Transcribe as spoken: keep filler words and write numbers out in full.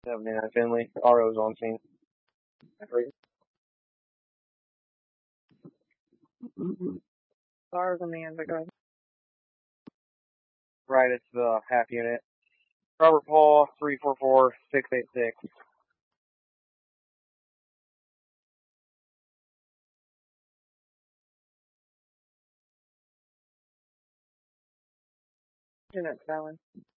seventy-nine Finley. R O's on scene. Stars on the end, but go ahead. Right, it's the half unit. Robert Paul, three four four, six eight six. Unit Valen.